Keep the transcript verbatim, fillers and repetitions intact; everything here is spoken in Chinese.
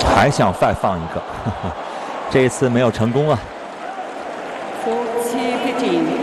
还想再放一个，呵呵这一次没有成功啊。 forty fifteen